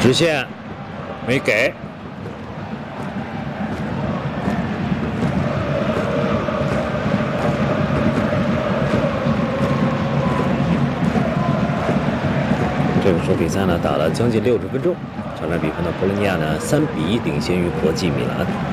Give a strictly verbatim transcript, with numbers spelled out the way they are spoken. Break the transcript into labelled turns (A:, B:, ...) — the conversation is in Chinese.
A: 直线没给。 这个时候比赛呢打了将近六十分钟，场上比分呢，博洛尼亚呢三比一领先于国际米兰。